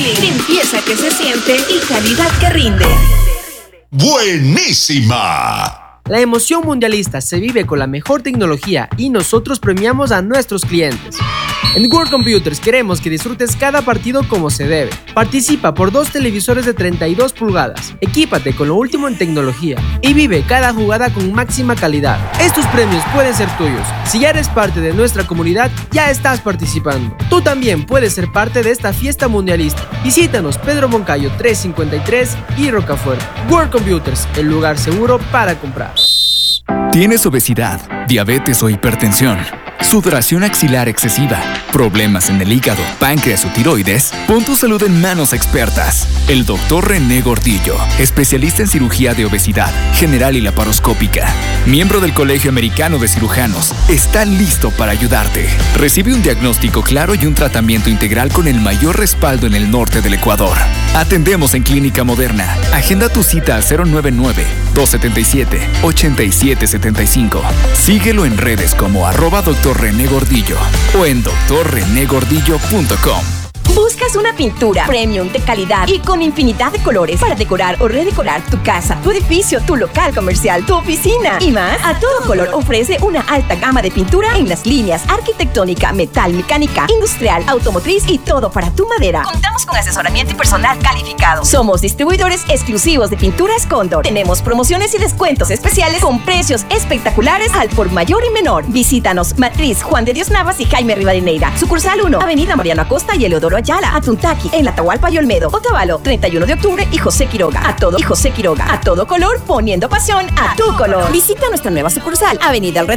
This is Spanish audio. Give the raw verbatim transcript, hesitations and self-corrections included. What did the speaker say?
feeling, limpieza que se siente y calidad que rinde. ¡Buenísima! La emoción mundialista se vive con la mejor tecnología y nosotros premiamos a nuestros clientes. En World Computers queremos que disfrutes cada partido como se debe. Participa por dos televisores de treinta y dos pulgadas, equípate con lo último en tecnología y vive cada jugada con máxima calidad. Estos premios pueden ser tuyos. Si ya eres parte de nuestra comunidad, ya estás participando. Tú también puedes ser parte de esta fiesta mundialista. Visítanos Pedro Moncayo trescientos cincuenta y tres y Rocafuerte. World Computers, el lugar seguro para comprar. ¿Tienes obesidad, diabetes o hipertensión? ¿Sudoración axilar excesiva? ¿Problemas en el hígado, páncreas o tiroides? Pon tu salud en manos expertas. El doctor René Gordillo, especialista en cirugía de obesidad general y laparoscópica, miembro del Colegio Americano de Cirujanos, está listo para ayudarte. Recibe un diagnóstico claro y un tratamiento integral con el mayor respaldo en el norte del Ecuador. Atendemos en Clínica Moderna. Agenda tu cita a cero nueve nueve, dos siete siete, ocho siete siete cinco. Síguelo en redes como arroba doctor René Gordillo o en doctor rené gordillo punto com. ¿Buscas una pintura premium de calidad y con infinidad de colores para decorar o redecorar tu casa, tu edificio, tu local comercial, tu oficina y más? A Todo Color ofrece una alta gama de pintura en las líneas arquitectónica, metal, mecánica, industrial, automotriz y todo para tu madera. Contamos con asesoramiento y personal calificado. Somos distribuidores exclusivos de Pinturas Cóndor. Tenemos promociones y descuentos especiales con precios espectaculares al por mayor y menor. Visítanos Matriz, Juan de Dios Navas y Jaime Rivadeneira. Sucursal uno, Avenida Mariano Acosta y Eleodoro Ayala, Atuntaqui, en Atahualpa y Olmedo, Otavalo, treinta y uno de octubre y José Quiroga. A todo y José Quiroga. A todo color, poniendo pasión a tu color. Visita nuestra nueva sucursal, Avenida El